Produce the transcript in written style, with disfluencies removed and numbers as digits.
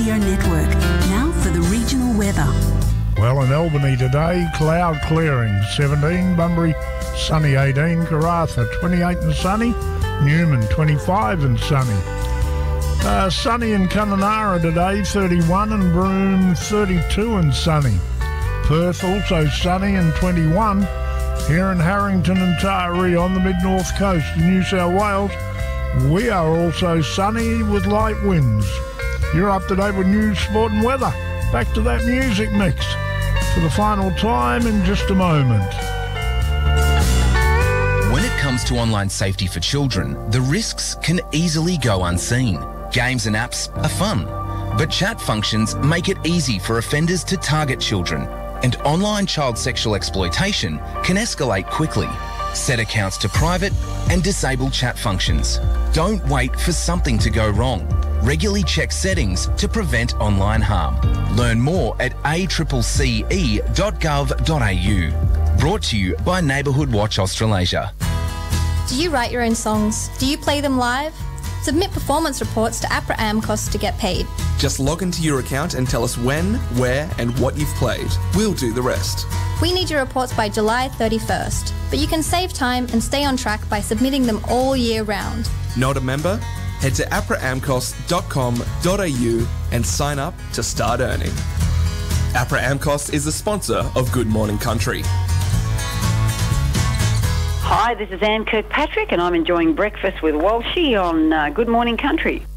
Network. Now for the regional weather. Well, in Albany today, cloud clearing, 17, Bunbury, sunny 18, Karratha, 28 and sunny, Newman, 25 and sunny. Sunny in Kununurra today, 31, and Broome, 32 and sunny. Perth also sunny and 21. Here in Harrington and Taree on the mid-north coast of New South Wales, we are also sunny with light winds. You're up to date with news, sport and weather. Back to that music mix for the final time in just a moment. When it comes to online safety for children, the risks can easily go unseen. Games and apps are fun, but chat functions make it easy for offenders to target children, and online child sexual exploitation can escalate quickly. Set accounts to private and disable chat functions. Don't wait for something to go wrong. Regularly check settings to prevent online harm. Learn more at accce.gov.au. Brought to you by Neighbourhood Watch Australasia. Do you write your own songs? Do you play them live? Submit performance reports to APRA AMCOS to get paid. Just log into your account and tell us when, where and what you've played. We'll do the rest. We need your reports by July 31st, but you can save time and stay on track by submitting them all year round. Not a member? Head to apraamcos.com.au and sign up to start earning. APRA AMCOS is the sponsor of Good Morning Country. Hi, this is Anne Kirkpatrick and I'm enjoying breakfast with Walshy on Good Morning Country.